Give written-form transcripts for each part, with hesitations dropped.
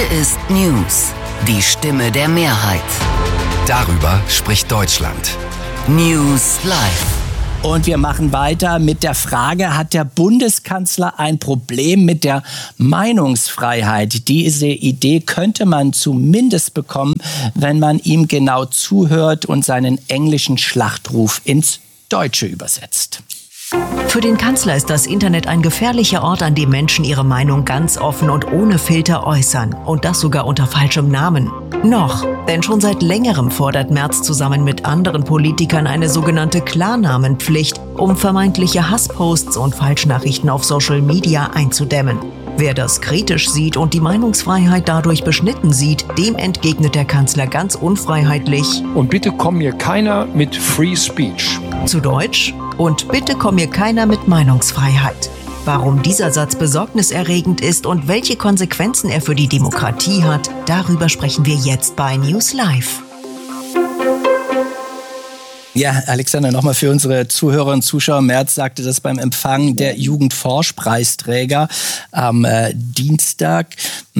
Hier ist News, die Stimme der Mehrheit. Darüber spricht Deutschland. News Live. Und wir machen weiter mit der Frage, hat der Bundeskanzler ein Problem mit der Meinungsfreiheit? Diese Idee könnte man zumindest bekommen, wenn man ihm genau zuhört und seinen englischen Schlachtruf ins Deutsche übersetzt. Für den Kanzler ist das Internet ein gefährlicher Ort, an dem Menschen ihre Meinung ganz offen und ohne Filter äußern. Und das sogar unter falschem Namen. Noch, denn schon seit längerem fordert Merz zusammen mit anderen Politikern eine sogenannte Klarnamenpflicht, um vermeintliche Hassposts und Falschnachrichten auf Social Media einzudämmen. Wer das kritisch sieht und die Meinungsfreiheit dadurch beschnitten sieht, dem entgegnet der Kanzler ganz unfreiheitlich. Und bitte komm mir keiner mit Free Speech. Zu Deutsch: Und bitte komm mir keiner mit Meinungsfreiheit. Warum dieser Satz besorgniserregend ist und welche Konsequenzen er für die Demokratie hat, darüber sprechen wir jetzt bei News Live. Ja, Alexander, nochmal für unsere Zuhörer und Zuschauer. Merz sagte das beim Empfang der Jugendforschpreisträger am Dienstag.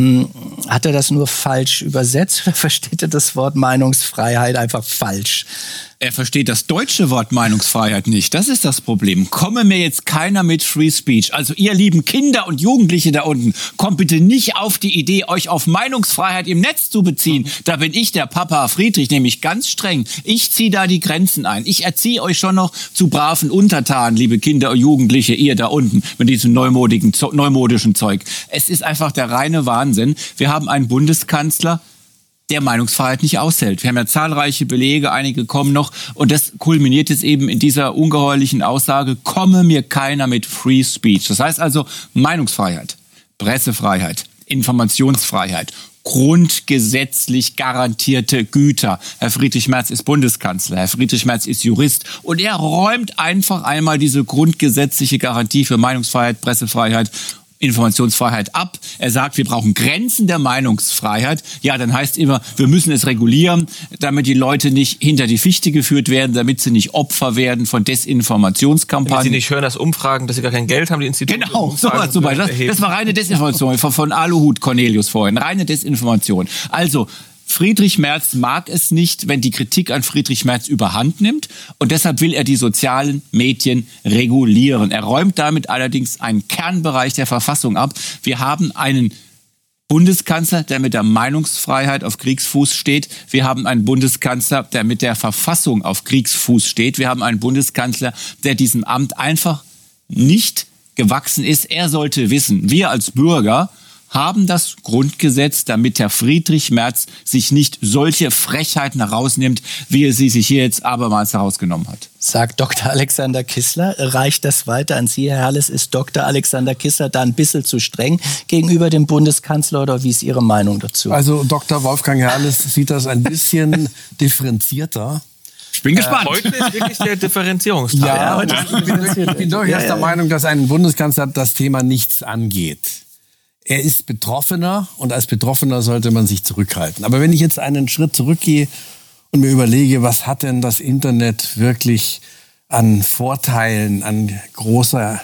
Hat er das nur falsch übersetzt oder versteht er das Wort Meinungsfreiheit einfach falsch? Er versteht das deutsche Wort Meinungsfreiheit nicht. Das ist das Problem. Komme mir jetzt keiner mit Free Speech. Also ihr lieben Kinder und Jugendliche da unten, kommt bitte nicht auf die Idee, euch auf Meinungsfreiheit im Netz zu beziehen. Da bin ich, der Papa Friedrich, nämlich ganz streng. Ich ziehe da die Grenzen ein. Ich erziehe euch schon noch zu braven Untertanen, liebe Kinder und Jugendliche, ihr da unten mit diesem neumodischen Zeug. Es ist einfach der reine Wahnsinn. Wir haben einen Bundeskanzler, der Meinungsfreiheit nicht aushält. Wir haben ja zahlreiche Belege, einige kommen noch. Und das kulminiert jetzt eben in dieser ungeheuerlichen Aussage, komme mir keiner mit Free Speech. Das heißt also Meinungsfreiheit, Pressefreiheit, Informationsfreiheit, grundgesetzlich garantierte Güter. Herr Friedrich Merz ist Bundeskanzler, Herr Friedrich Merz ist Jurist und er räumt einfach einmal diese grundgesetzliche Garantie für Meinungsfreiheit, Pressefreiheit, Informationsfreiheit ab. Er sagt, wir brauchen Grenzen der Meinungsfreiheit. Ja, dann heißt immer, wir müssen es regulieren, damit die Leute nicht hinter die Fichte geführt werden, damit sie nicht Opfer werden von Desinformationskampagnen. Wenn sie nicht hören, dass Umfragen, dass sie gar kein Geld haben, die Institute. Genau, sowas zum Beispiel. Das war reine Desinformation von Aluhut Cornelius vorhin. Reine Desinformation. Also, Friedrich Merz mag es nicht, wenn die Kritik an Friedrich Merz überhand nimmt und deshalb will er die sozialen Medien regulieren. Er räumt damit allerdings einen Kernbereich der Verfassung ab. Wir haben einen Bundeskanzler, der mit der Meinungsfreiheit auf Kriegsfuß steht. Wir haben einen Bundeskanzler, der mit der Verfassung auf Kriegsfuß steht. Wir haben einen Bundeskanzler, der diesem Amt einfach nicht gewachsen ist. Er sollte wissen, wir als Bürger haben das Grundgesetz, damit Herr Friedrich Merz sich nicht solche Frechheiten herausnimmt, wie er sie sich hier jetzt abermals herausgenommen hat. Sagt Dr. Alexander Kissler. Reicht das weiter an Sie, Herr Herles? Ist Dr. Alexander Kissler da ein bisschen zu streng gegenüber dem Bundeskanzler oder wie ist Ihre Meinung dazu? Also Dr. Wolfgang Herles sieht das ein bisschen differenzierter. Ich bin gespannt. Heute ist wirklich der Differenzierungstag. Ja, ich bin durchaus der Meinung, dass einen Bundeskanzler das Thema nichts angeht. Er ist Betroffener und als Betroffener sollte man sich zurückhalten. Aber wenn ich jetzt einen Schritt zurückgehe und mir überlege, was hat denn das Internet wirklich an Vorteilen, an großer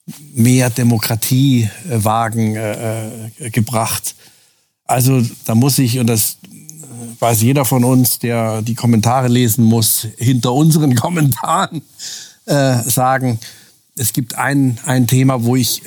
mehr Demokratiewagen gebracht. Also da muss ich, und das weiß jeder von uns, der die Kommentare lesen muss, hinter unseren Kommentaren sagen, es gibt ein Thema, wo ich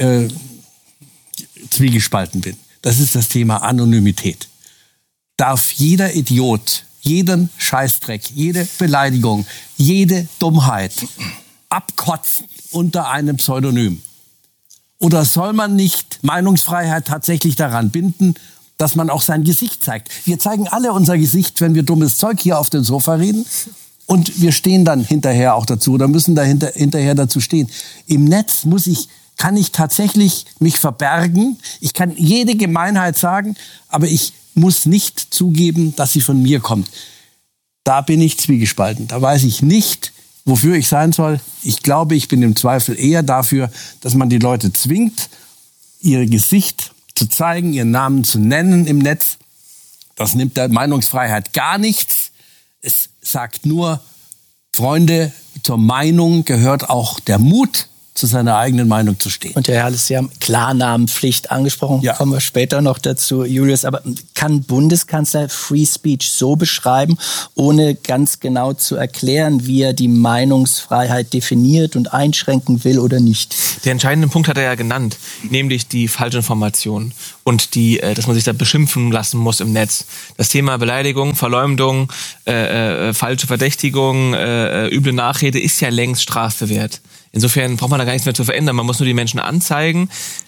zwiegespalten bin. Das ist das Thema Anonymität. Darf jeder Idiot, jeden Scheißdreck, jede Beleidigung, jede Dummheit abkotzen unter einem Pseudonym? Oder soll man nicht Meinungsfreiheit tatsächlich daran binden, dass man auch sein Gesicht zeigt? Wir zeigen alle unser Gesicht, wenn wir dummes Zeug hier auf dem Sofa reden. Und wir stehen dann hinterher auch dazu oder müssen hinterher dazu stehen. Im Netz kann ich tatsächlich mich verbergen. Ich kann jede Gemeinheit sagen, aber ich muss nicht zugeben, dass sie von mir kommt. Da bin ich zwiegespalten. Da weiß ich nicht, wofür ich sein soll. Ich glaube, ich bin im Zweifel eher dafür, dass man die Leute zwingt, ihr Gesicht zu zeigen, ihren Namen zu nennen im Netz. Das nimmt der Meinungsfreiheit gar nichts. Es sagt nur, Freunde, zur Meinung gehört auch der Mut, zu seiner eigenen Meinung zu stehen. Und Herr Herrles, Sie haben Klarnamenpflicht angesprochen, Ja. kommen wir später noch dazu, Julius. Aber kann Bundeskanzler Free Speech so beschreiben, ohne ganz genau zu erklären, wie er die Meinungsfreiheit definiert und einschränken will oder nicht? Der entscheidende Punkt hat er ja genannt, nämlich die Falschinformation und dass man sich da beschimpfen lassen muss im Netz. Das Thema Beleidigung, Verleumdung, falsche Verdächtigung, üble Nachrede ist ja längst strafbewehrt. Insofern braucht man da gar nichts mehr zu verändern. Man muss nur die Menschen anzeigen.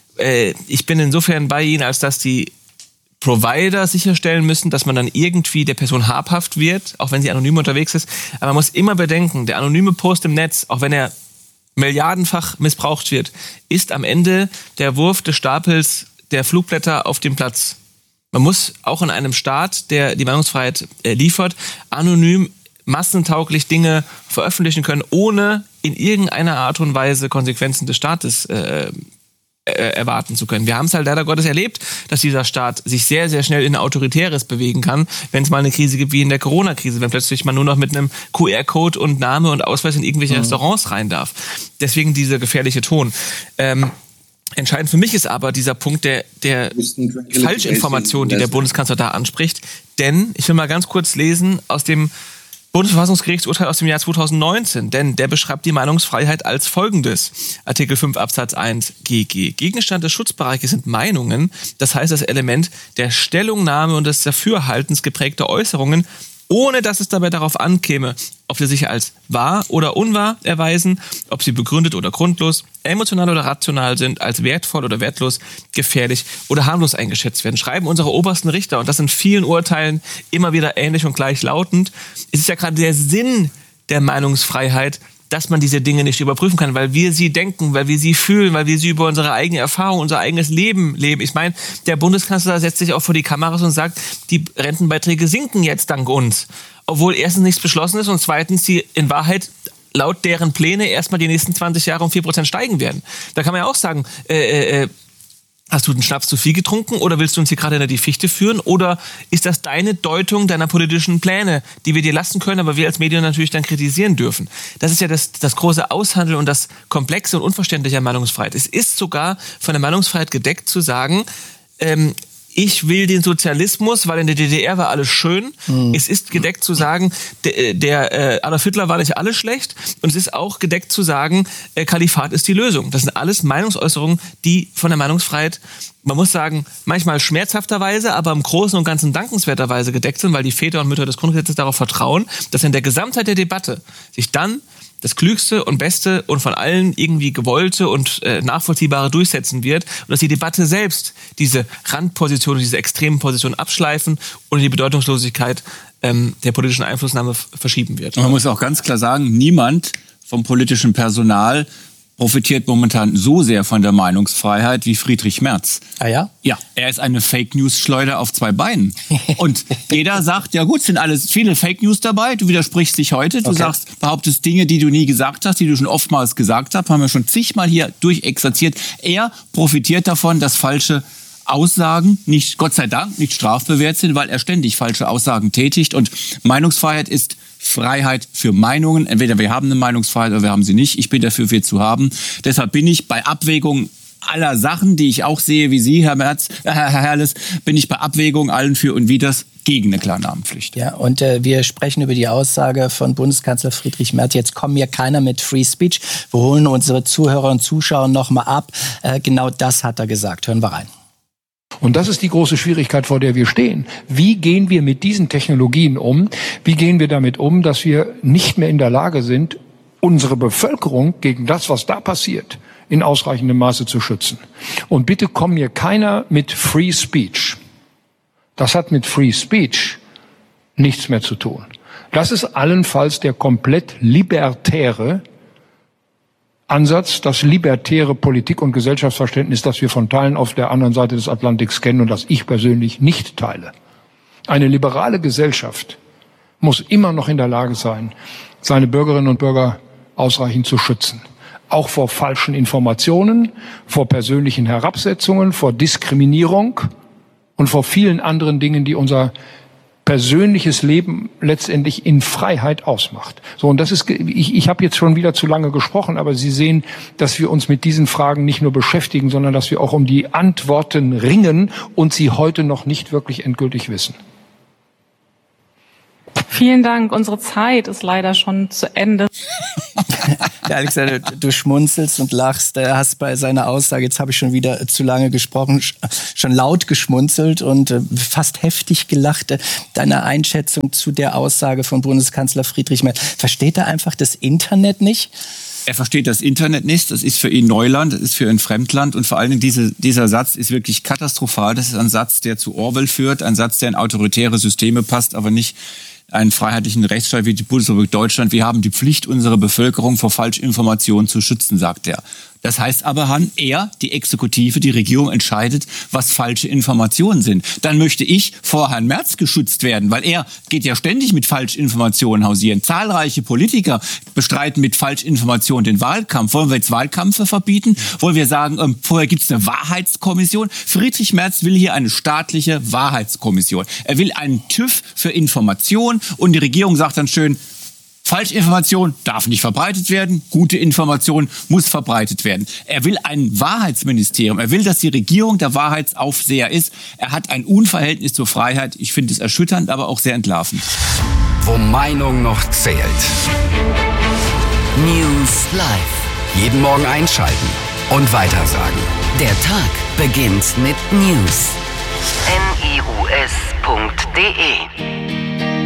Ich bin insofern bei Ihnen, als dass die Provider sicherstellen müssen, dass man dann irgendwie der Person habhaft wird, auch wenn sie anonym unterwegs ist. Aber man muss immer bedenken, der anonyme Post im Netz, auch wenn er milliardenfach missbraucht wird, ist am Ende der Wurf des Stapels der Flugblätter auf dem Platz. Man muss auch in einem Staat, der die Meinungsfreiheit liefert, anonym massentauglich Dinge veröffentlichen können, ohne in irgendeiner Art und Weise Konsequenzen des Staates erwarten zu können. Wir haben es halt leider Gottes erlebt, dass dieser Staat sich sehr, sehr schnell in Autoritäres bewegen kann, wenn es mal eine Krise gibt wie in der Corona-Krise, wenn plötzlich man nur noch mit einem QR-Code und Name und Ausweis in irgendwelche Restaurants rein darf. Deswegen dieser gefährliche Ton. Entscheidend für mich ist aber dieser Punkt der Falschinformation, die der Bundeskanzler da anspricht. Denn, ich will mal ganz kurz lesen aus dem Bundesverfassungsgerichtsurteil aus dem Jahr 2019, denn der beschreibt die Meinungsfreiheit als folgendes. Artikel 5 Absatz 1 GG. Gegenstand des Schutzbereiches sind Meinungen, das heißt das Element der Stellungnahme und des Dafürhaltens geprägter Äußerungen, ohne dass es dabei darauf ankäme, ob sie sich als wahr oder unwahr erweisen, ob sie begründet oder grundlos, emotional oder rational sind, als wertvoll oder wertlos, gefährlich oder harmlos eingeschätzt werden. Schreiben unsere obersten Richter, und das in vielen Urteilen immer wieder ähnlich und gleichlautend. Es ist ja gerade der Sinn der Meinungsfreiheit, dass man diese Dinge nicht überprüfen kann, weil wir sie denken, weil wir sie fühlen, weil wir sie über unsere eigene Erfahrung, unser eigenes Leben leben. Ich meine, der Bundeskanzler setzt sich auch vor die Kameras und sagt, die Rentenbeiträge sinken jetzt dank uns. Obwohl erstens nichts beschlossen ist und zweitens die in Wahrheit laut deren Pläne erstmal die nächsten 20 Jahre um 4% steigen werden. Da kann man ja auch sagen, hast du den Schnaps zu viel getrunken oder willst du uns hier gerade in die Fichte führen? Oder ist das deine Deutung deiner politischen Pläne, die wir dir lassen können, aber wir als Medien natürlich dann kritisieren dürfen? Das ist ja das große Aushandeln und das Komplexe und Unverständliche an Meinungsfreiheit. Es ist sogar von der Meinungsfreiheit gedeckt zu sagen, ich will den Sozialismus, weil in der DDR war alles schön. Es ist gedeckt zu sagen, der Adolf Hitler war nicht alles schlecht. Und es ist auch gedeckt zu sagen, Kalifat ist die Lösung. Das sind alles Meinungsäußerungen, die von der Meinungsfreiheit, man muss sagen, manchmal schmerzhafterweise, aber im Großen und Ganzen dankenswerterweise gedeckt sind, weil die Väter und Mütter des Grundgesetzes darauf vertrauen, dass in der Gesamtheit der Debatte sich dann das Klügste und Beste und von allen irgendwie gewollte und nachvollziehbare durchsetzen wird und dass die Debatte selbst diese Randposition, diese extremen Positionen abschleifen und die Bedeutungslosigkeit der politischen Einflussnahme verschieben wird. Und man muss auch ganz klar sagen, niemand vom politischen Personal profitiert momentan so sehr von der Meinungsfreiheit wie Friedrich Merz. Ah ja? Ja, er ist eine Fake-News-Schleuder auf zwei Beinen. Und jeder sagt, ja gut, sind alles viele Fake-News dabei, du widersprichst dich heute, du behauptest Dinge, die du nie gesagt hast, die du schon oftmals gesagt hast, haben wir schon zigmal hier durchexerziert. Er profitiert davon, dass falsche Aussagen nicht, Gott sei Dank, nicht strafbewehrt sind, weil er ständig falsche Aussagen tätigt. Und Meinungsfreiheit ist Freiheit für Meinungen. Entweder wir haben eine Meinungsfreiheit oder wir haben sie nicht. Ich bin dafür, wir zu haben. Deshalb bin ich bei Abwägung aller Sachen, die ich auch sehe, wie Sie, Herr Herrles, bin ich bei Abwägung allen für und widers gegen eine Klarnamenpflicht. Ja, und wir sprechen über die Aussage von Bundeskanzler Friedrich Merz. Jetzt kommt hier keiner mit Free Speech. Wir holen unsere Zuhörer und Zuschauer noch mal ab. Genau das hat er gesagt. Hören wir rein. Und das ist die große Schwierigkeit, vor der wir stehen. Wie gehen wir mit diesen Technologien um? Wie gehen wir damit um, dass wir nicht mehr in der Lage sind, unsere Bevölkerung gegen das, was da passiert, in ausreichendem Maße zu schützen? Und bitte kommt mir keiner mit Free Speech. Das hat mit Free Speech nichts mehr zu tun. Das ist allenfalls der komplett libertäre Ansatz, das libertäre Politik- und Gesellschaftsverständnis, das wir von Teilen auf der anderen Seite des Atlantiks kennen und das ich persönlich nicht teile. Eine liberale Gesellschaft muss immer noch in der Lage sein, seine Bürgerinnen und Bürger ausreichend zu schützen. Auch vor falschen Informationen, vor persönlichen Herabsetzungen, vor Diskriminierung und vor vielen anderen Dingen, die unser persönliches Leben letztendlich in Freiheit ausmacht. So, und das ist, ich habe jetzt schon wieder zu lange gesprochen, aber Sie sehen, dass wir uns mit diesen Fragen nicht nur beschäftigen, sondern dass wir auch um die Antworten ringen und sie heute noch nicht wirklich endgültig wissen. Vielen Dank. Unsere Zeit ist leider schon zu Ende. Ja, Alexander, du schmunzelst und lachst. Du hast bei seiner Aussage, jetzt habe ich schon wieder zu lange gesprochen, schon laut geschmunzelt und fast heftig gelacht. Deine Einschätzung zu der Aussage von Bundeskanzler Friedrich Merz. Versteht er einfach das Internet nicht? Er versteht das Internet nicht, das ist für ihn Neuland, das ist für ihn Fremdland und vor allen Dingen dieser Satz ist wirklich katastrophal. Das ist ein Satz, der zu Orwell führt, ein Satz, der in autoritäre Systeme passt, aber nicht einen freiheitlichen Rechtsstaat wie die Bundesrepublik Deutschland. Wir haben die Pflicht, unsere Bevölkerung vor Falschinformationen zu schützen, sagt er. Das heißt aber, die Exekutive, die Regierung entscheidet, was falsche Informationen sind. Dann möchte ich vor Herrn Merz geschützt werden, weil er geht ja ständig mit Falschinformationen hausieren. Zahlreiche Politiker bestreiten mit Falschinformationen den Wahlkampf. Wollen wir jetzt Wahlkämpfe verbieten? Wollen wir sagen, vorher gibt es eine Wahrheitskommission? Friedrich Merz will hier eine staatliche Wahrheitskommission. Er will einen TÜV für Information und die Regierung sagt dann schön, Falschinformation darf nicht verbreitet werden, gute Information muss verbreitet werden. Er will ein Wahrheitsministerium, er will, dass die Regierung der Wahrheitsaufseher ist. Er hat ein Unverhältnis zur Freiheit. Ich finde es erschütternd, aber auch sehr entlarvend. Wo Meinung noch zählt. News Live. Jeden Morgen einschalten und weitersagen. Der Tag beginnt mit News. news.de